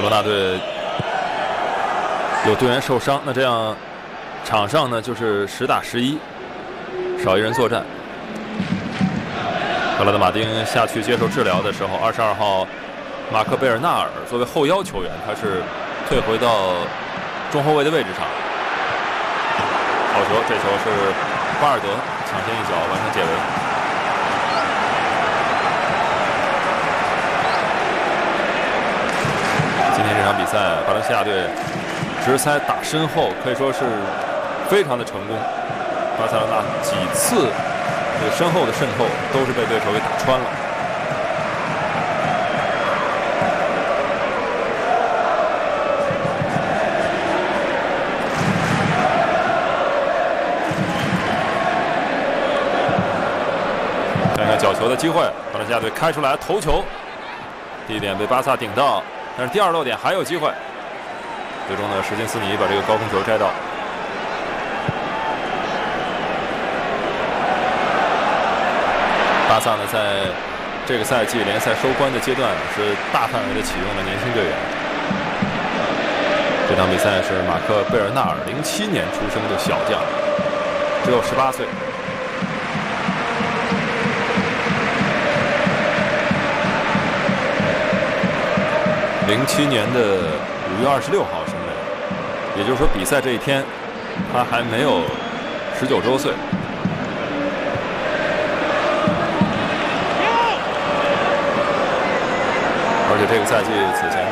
罗纳队有队员受伤，那这样场上呢就是10打11，少一人作战。克劳德马丁下去接受治疗的时候，22号马克贝尔纳尔作为后腰球员，他是退回到中后卫的位置上。好球，这球是巴尔德抢先一脚完成解围。今天这场比赛，巴伦西亚队直塞打身后，可以说是非常的成功。巴塞罗那几次这个身后的渗透都是被对手给打穿了。看看角球的机会，巴伦西亚队开出来头球，第一点被巴萨顶到，但是第二漏点还有机会。最终呢，史金斯尼把这个高空球摘到。巴萨呢，在这个赛季联赛收官的阶段是大范围的启用了年轻队员。这场比赛是马克贝尔纳尔07年出生的小将，只有18岁。07年的5月26号生人，也就是说比赛这一天他还没有19周岁。而且这个赛季此前